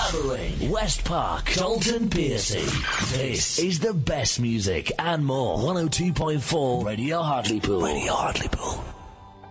Clavering, West Park, Dalton Piercy. This is the best music and more. 102.4 Radio Hartlepool. Radio Hartlepool.